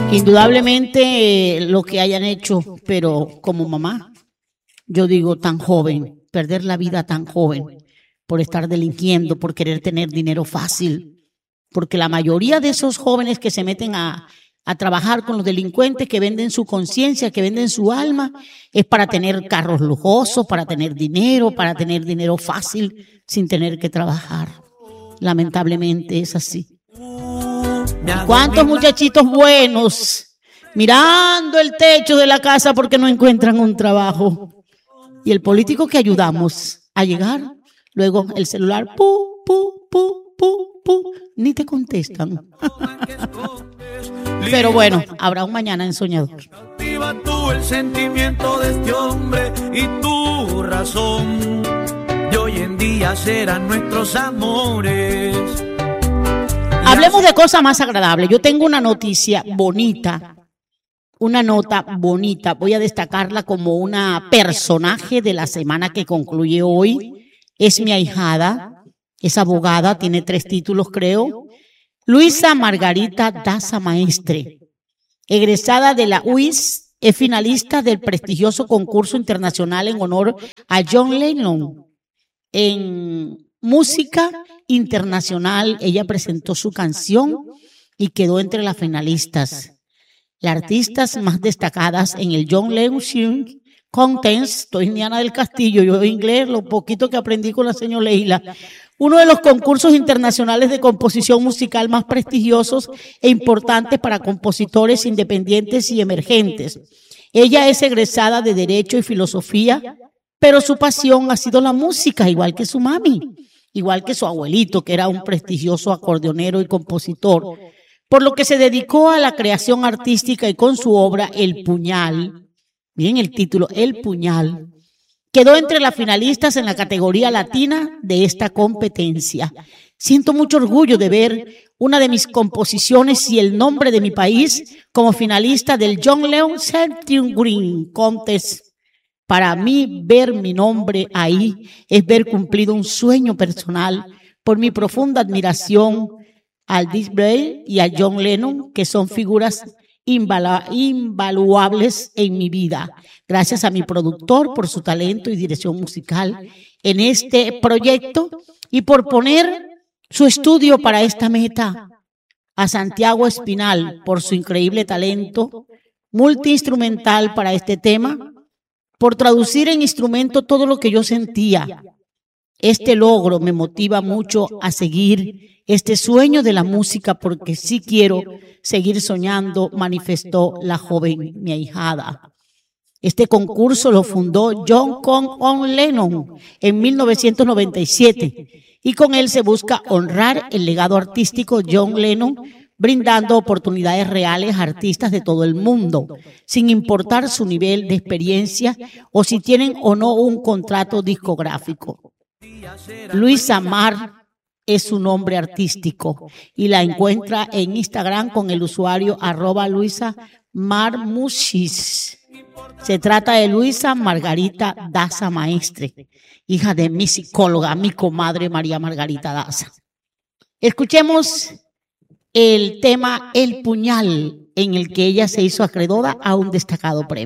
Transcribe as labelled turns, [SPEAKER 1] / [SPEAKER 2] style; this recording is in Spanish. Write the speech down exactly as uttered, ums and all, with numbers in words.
[SPEAKER 1] Indudablemente eh, lo que hayan hecho, pero como mamá, yo digo tan joven, perder la vida tan joven por estar delinquiendo, por querer tener dinero fácil, porque la mayoría de esos jóvenes que se meten a, a trabajar con los delincuentes, que venden su conciencia, que venden su alma, es para tener carros lujosos, para tener dinero, para tener dinero fácil sin tener que trabajar. Lamentablemente es así. ¿Cuántos muchachitos buenos mirando el techo de la casa porque no encuentran un trabajo? Y el político que ayudamos a llegar, luego el celular, pu, pu, pu, pu, pu, ni te contestan. Pero bueno, habrá un mañana en Soñador.
[SPEAKER 2] Cautiva tú el sentimiento de este hombre y tu razón. Y hoy en día serán nuestros amores.
[SPEAKER 1] Hablemos de cosas más agradables. Yo tengo una noticia bonita, una nota bonita. Voy a destacarla como una personaje de la semana que concluye hoy. Es mi ahijada, es abogada, tiene tres títulos creo. Luisa Margarita Daza Maestre, egresada de la U I S, es finalista del prestigioso concurso internacional en honor a John Lennon. En música internacional, ella presentó su canción y quedó entre las finalistas. Las artistas más destacadas en el John Lennon Sing Contest, estoy Diana del Castillo, yo inglés, lo poquito que aprendí con la señora Leila, uno de los concursos internacionales de composición musical más prestigiosos e importantes para compositores independientes y emergentes. Ella es egresada de Derecho y Filosofía, pero su pasión ha sido la música, igual que su mami, igual que su abuelito, que era un prestigioso acordeonero y compositor, por lo que se dedicó a la creación artística y con su obra El Puñal, miren el título, El Puñal, quedó entre las finalistas en la categoría latina de esta competencia. Siento mucho orgullo de ver una de mis composiciones y el nombre de mi país como finalista del John Lennon Sing Contest. Para mí, ver mi nombre ahí es ver cumplido un sueño personal por mi profunda admiración al Disney y a John Lennon, que son figuras invaluables en mi vida. Gracias a mi productor por su talento y dirección musical en este proyecto y por poner su estudio para esta meta. A Santiago Espinal por su increíble talento multiinstrumental para este tema, por traducir en instrumento todo lo que yo sentía. Este logro me motiva mucho a seguir este sueño de la música porque sí quiero seguir soñando, manifestó la joven, mi ahijada. Este concurso lo fundó John Con Lennon en mil novecientos noventa y siete y con él se busca honrar el legado artístico de John Lennon, brindando oportunidades reales a artistas de todo el mundo, sin importar su nivel de experiencia o si tienen o no un contrato discográfico. Luisa Mar es su nombre artístico y la encuentra en Instagram con el usuario arroba Luisa Marmuchis. Se trata de Luisa Margarita Daza Maestre, hija de mi psicóloga, mi comadre María Margarita Daza. Escuchemos el tema El Puñal, en el que ella se hizo acreedora a un destacado premio.